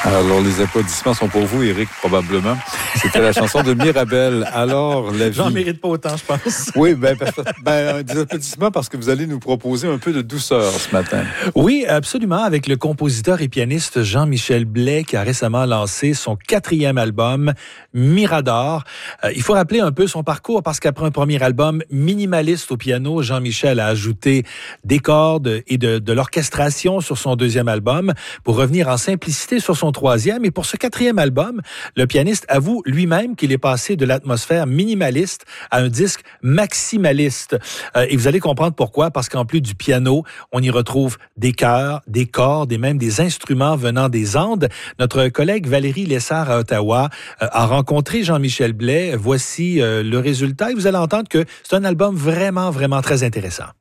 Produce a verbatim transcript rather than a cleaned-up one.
Alors, les applaudissements sont pour vous, Éric, probablement. C'était la chanson de Mirabel. Alors, la vie... J'en mérite pas autant, je pense. Oui, ben, ben, des applaudissements parce que vous allez nous proposer un peu de douceur ce matin. Oui, absolument, avec le compositeur et pianiste Jean-Michel Blais qui a récemment lancé son quatrième album, Mirador. Euh, il faut rappeler un peu son parcours parce qu'après un premier album minimaliste au piano, Jean-Michel a ajouté des cordes et de, de l'orchestration sur son deuxième album pour revenir en simplicité sur son troisième. Et pour ce quatrième album, le pianiste avoue lui-même qu'il est passé de l'atmosphère minimaliste à un disque maximaliste. Euh, et vous allez comprendre pourquoi, parce qu'en plus du piano, on y retrouve des chœurs, des cordes et même des instruments venant des Andes. Notre collègue Valérie Lessard à Ottawa euh, a rencontré Jean-Michel Blais. Voici euh, le résultat et vous allez entendre que c'est un album vraiment, vraiment très intéressant.